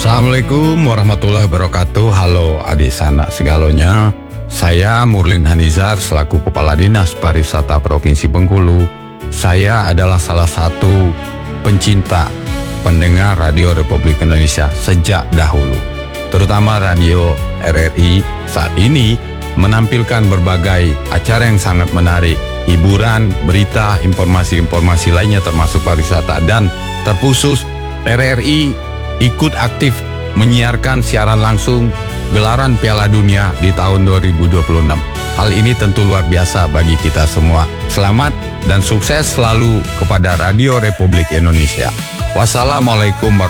Assalamualaikum warahmatullahi wabarakatuh. Halo adik sana segalanya. Saya Murlin Hanizar selaku Kepala Dinas Pariwisata Provinsi Bengkulu. Saya adalah salah satu pencinta pendengar Radio Republik Indonesia sejak dahulu. Terutama Radio RRI saat ini menampilkan berbagai acara yang sangat menarik, hiburan, berita, informasi-informasi lainnya termasuk pariwisata, dan terkhusus RRI ikut aktif menyiarkan siaran langsung gelaran Piala Dunia di tahun 2026. Hal ini tentu luar biasa bagi kita semua. Selamat dan sukses selalu kepada Radio Republik Indonesia. Wassalamualaikum warahmatullahi wabarakatuh.